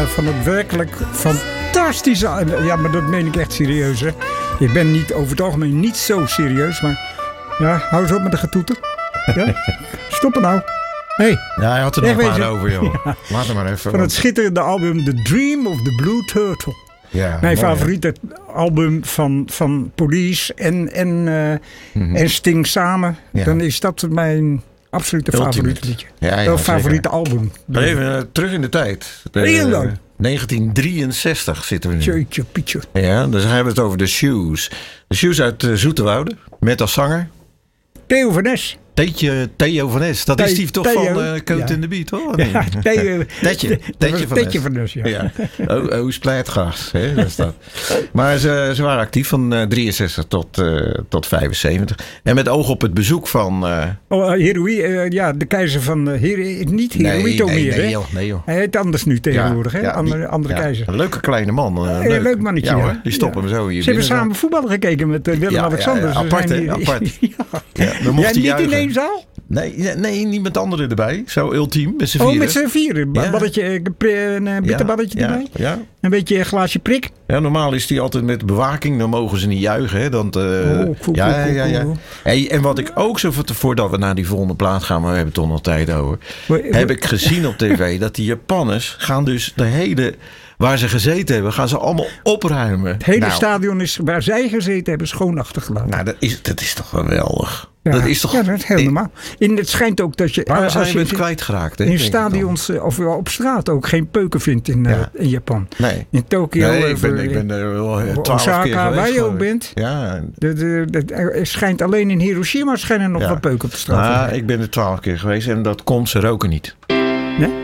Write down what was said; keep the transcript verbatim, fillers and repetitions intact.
uh, van het werkelijk fantastische... Ja, maar dat meen ik echt serieus, hè. Ik ben niet, over het algemeen niet zo serieus, maar... Ja, hou eens op met de getoeter. Ja? Stoppen nou. Hey. Ja, hij had er nog een paar over, joh. Ja. Laat hem maar even. Van het schitterende album The Dream of the Blue Turtle. Ja, mijn mooi, favoriete hè? album van, van Police en, en, uh, mm-hmm. en Sting samen. Ja. Dan is dat mijn absolute favoriete liedje. Ja, ja, favoriete album. Maar even uh, terug in de tijd. Heel lang. Uh, negentien drieënzestig zitten we nu. Tjeutje, pietje. Ja, dus hebben we het over de Shoes. De Shoes uit uh, Zoeterwoude. Met als zanger... Theo van Nes. Teetje, Theo van Nes. Dat The- is die toch Theo, van uh, Coat ja. in the Beat, hoor? Nee. Ja, Theo. Tetje. Tetje van Nes. van Nes, ja. ja. Oh, oh splijtgas, hè, dat is dat. Maar ze, ze waren actief van uh, drieënzestig tot, uh, tot vijfenzeventig. En met oog op het bezoek van... Uh... Oh, Hiroi, uh, ja, de keizer van... Uh, Hir- niet Hirohito nee, nee, meer, nee, hè? Joh, nee, joh. Hij heet anders nu tegenwoordig, ja, hè? Ja, andere die, andere ja, keizer. Een leuke kleine man. Uh, leuk. Leuk, leuk mannetje, ja. Hoor, die stoppen ja. we zo hier. Ze hebben samen voetballen gekeken met uh, Willem-Alexander. Ja, ja, ja, apart, hè? Die, Apart. ja. Ja, ja, niet juichen. In één zaal? Nee, nee, niet met anderen erbij. Zo ultiem, met z'n vieren. Oh, met z'n vieren. Ja. Balletje, een uh, bitterballetje ja, erbij. Ja, ja. Een beetje een glaasje prik. Ja, normaal is die altijd met bewaking. Dan mogen ze niet juichen. Hè, dan, uh, oh, cool, ja, cool, ja, ja. Cool. Hey, en wat ik ook zo, voordat we naar die volgende plaat gaan, maar we hebben het toch nog tijd over. Maar, heb ik gezien op tv dat die Japanners gaan dus de hele... Waar ze gezeten hebben, gaan ze allemaal opruimen. Het hele nou, stadion is waar zij gezeten hebben schoon achtergelaten. Nou, dat is, dat is toch geweldig. Ja, dat is toch... Ja, dat is heel normaal. In, het schijnt ook dat je... Waar als zijn je we het kwijtgeraakt? Hè, in stadions of op straat ook geen peuken vindt in, ja. uh, in Japan. Nee. In Tokio. Nee, ik ben, ik ben er wel twaalf keer geweest. waar je ook bent. Ja. De, de, de, er schijnt alleen in Hiroshima schijnen nog ja. wat peuken op de straat. Ja, ik ben er twaalf keer geweest en dat komt, ze roken niet. Nee?